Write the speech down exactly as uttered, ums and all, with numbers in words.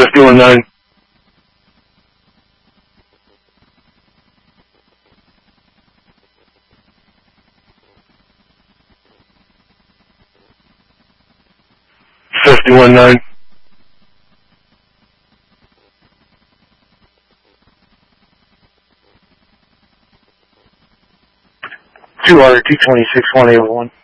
fifty-one nine. fifty-one nine. two R two twenty-six one eight one.